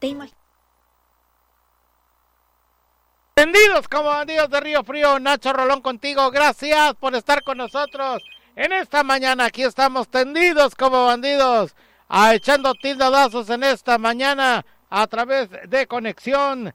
¿Te imaginas? Tendidos como bandidos de Río Frío, Nacho Rolón contigo, gracias por estar con nosotros en esta mañana. Aquí estamos tendidos como bandidos, echando tildadazos en esta mañana a través de Conexión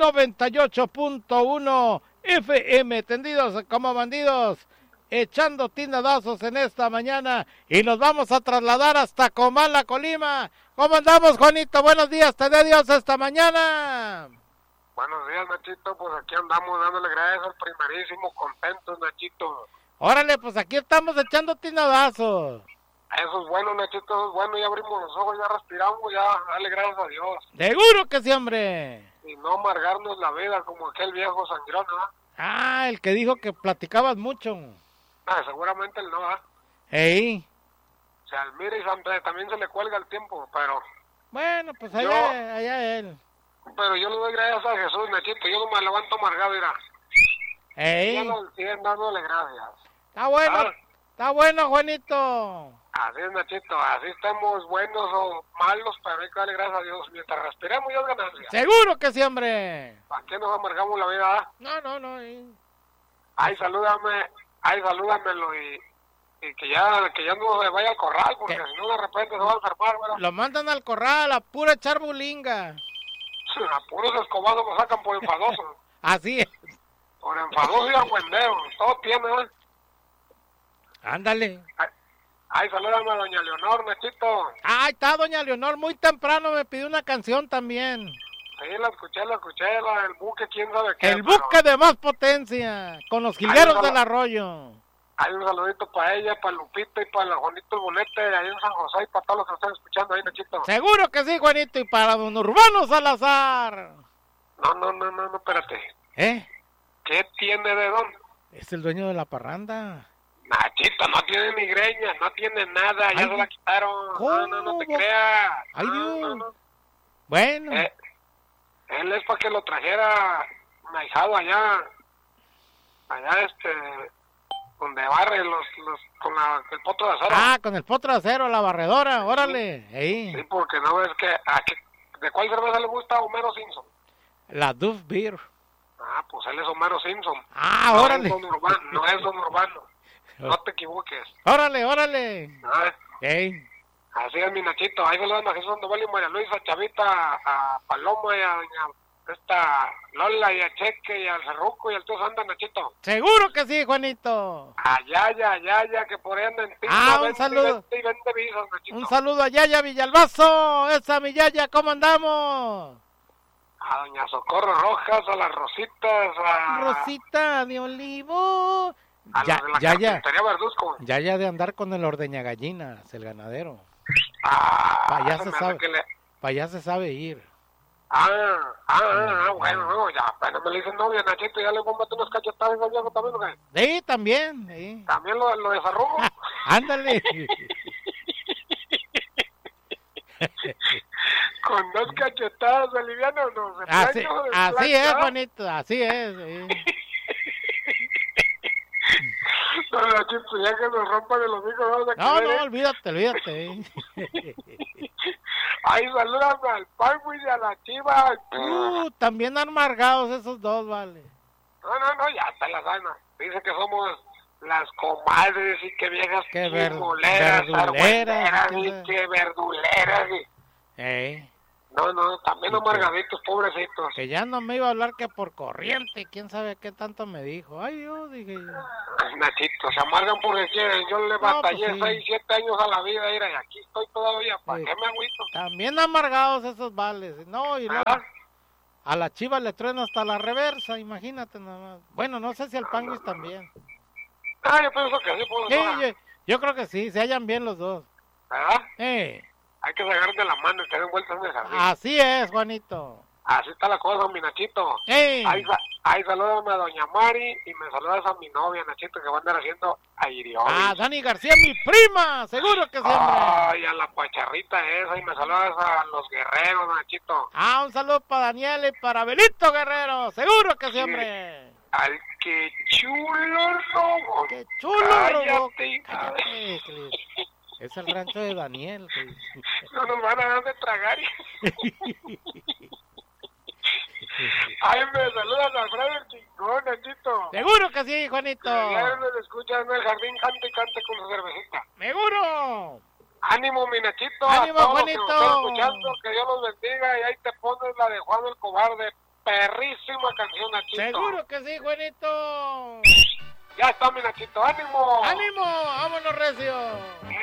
98.1 FM, tendidos como bandidos, echando tildadazos en esta mañana y nos vamos a trasladar hasta Comala, Colima. ¿Cómo andamos, Juanito? Buenos días, te dé Dios esta mañana. Buenos días, Nachito, pues aquí andamos dándole gracias al primerísimo, contentos, Nachito. Órale, pues aquí estamos echando tinadazos. Eso es bueno, Nachito, eso es bueno, ya abrimos los ojos, ya respiramos, ya, dale gracias a Dios. Seguro que sí, hombre. Y no amargarnos la vida como aquel viejo sangrón, ¿no? Ah, el que dijo que platicabas mucho. Seguramente él no, ¿ah? Ey. O sea, al mire y también se le cuelga el tiempo, pero... Bueno, pues allá él. Pero yo le doy gracias a Jesús, Nachito, yo no me levanto amargado, mira. Ey. Ya no siguen dándole gracias. Está bueno, Juanito. Así es, Nachito, así estemos buenos o malos, pero hay que darle gracias a Dios. Mientras respiremos, ya es ganancia. Seguro que sí, hombre. ¿Para qué nos amargamos la vida, ah? No. Ay, salúdamelo y que ya no se vaya al corral, porque si no de repente se va a enfermar, ¿verdad? Lo mandan al corral, a pura echar bulinga. A puros escobazos lo sacan por enfadoso. Así es. Por enfadoso y argüendero, todo tiene, ¿eh? Ándale. Ay, salúdame a doña Leonor, Nachito. Ay, está doña Leonor, muy temprano me pidió una canción también. Sí, la escuché, el buque, quién sabe qué. El buque de más potencia, con los jilgueros del arroyo. Hay un saludito para ella, para Lupita y para Juanito el Bonete, ahí en San José, y para todos los que están escuchando ahí, Nachito. Seguro que sí, Juanito, y para don Urbano Salazar. No, espérate. ¿Qué tiene de don? Es el dueño de la parranda. Nachito, no tiene migreña, no tiene nada, ya se la quitaron. ¿Cómo? No te creas. Ay, Dios. No. Bueno. Él es para que lo trajera mi ahijado allá, donde barre con el potro de acero. Ah, con el potro de acero, la barredora, órale. Ahí. Sí, porque no ves que... ¿De cuál cerveza le gusta a Homero Simpson? La Duff Beer. Ah, pues él es Homero Simpson. Ah, no órale. No es Don Urbano. No te equivoques. Órale. Ey. Así es, mi Nachito. Ahí saludan a Jesús Sandoval y María Luisa, Chavita, a Paloma y a doña Lola y a Cheque y al Cerruco y al tío Santa, Nachito. Seguro que sí, Juanito. A Yaya, que por ahí anda en Tinta. Un saludo. Vende visas, Nachito. Un saludo a Yaya Villalbazo. Esa mi Yaya, ¿cómo andamos? A doña Socorro Rojas, a las Rositas, a... Rosita de Olivo. A los de la carpintería Verduzco. Yaya de andar con el ordeña gallinas, el ganadero. Para allá se sabe ir. Bueno, ya apenas me le dicen novia, Nachito, ya le voy a meter unos cachetadas al viejo también, ¿o qué? Sí, también. Sí. También lo desarrugo. Ándale. Con 2 cachetadas de liviano, no. Así es, Juanito, así es. Sí. No, Nachito, ya que nos rompan de los hijos, no, olvídate. Ay, salúdame al Pango y a la Chiva. También amargados esos dos, vale. No, ya está la sana. Dice que somos las comadres y que viejas verduleras y que verduleras. No, también amargaditos, pobrecitos. Que ya no me iba a hablar que por corriente, quién sabe qué tanto me dijo. Ay, yo dije... Ay, Nachito, se amargan porque quieren. Yo le batallé 6, 7 años a la vida, y aquí estoy todavía. ¿Para qué me agüito? También amargados esos vales. No, y luego a la Chiva le truena hasta la reversa, imagínate nada más. Bueno, no sé si al Panguis también. Yo pienso que sí, yo creo que sí, se hallan bien los dos. ¿Verdad? Hay que sacar de la mano y tener vueltas de jardín. Así es, Juanito. Así está la cosa, mi Nachito. Ahí salúdame a doña Mari y me saludas a mi novia, Nachito, que va a andar haciendo airiolis. Dani García, mi prima, seguro que siempre. Ay, a la pacharrita esa, y me saludas a los guerreros, Nachito. Un saludo para Daniel y para Belito Guerrero, seguro que siempre. Al que chulo robo. ¡Qué chulo robo! Cállate. Es el rancho de Daniel. No nos van a dar de tragar. Seguro que sí, Juanito. Ya nos escuchan en el jardín, cante y cante con su cervecita. Seguro. Ánimo, mi Nachito. Ánimo, a todos Juanito. los que nos están escuchando, que Dios los bendiga. Y ahí te pones la de Juan el Cobarde. Perrísima canción, Nachito. Seguro que sí, Juanito. Ya está, mi Nachito. Ánimo. Ánimo, vámonos, recio.